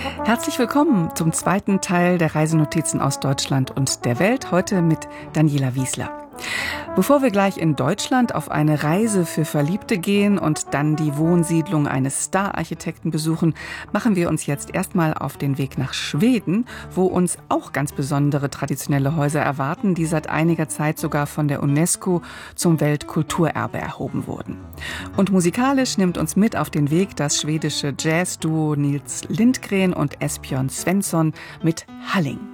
Herzlich willkommen zum zweiten Teil der Reisenotizen aus Deutschland und der Welt, heute mit Daniela Wiesler. Bevor wir gleich in Deutschland auf eine Reise für Verliebte gehen und dann die Wohnsiedlung eines Star-Architekten besuchen, machen wir uns jetzt erstmal auf den Weg nach Schweden, wo uns auch ganz besondere traditionelle Häuser erwarten, die seit einiger Zeit sogar von der UNESCO zum Weltkulturerbe erhoben wurden. Und musikalisch nimmt uns mit auf den Weg das schwedische Jazz-Duo Nils Lindgren und Esbjörn Svensson mit Halling.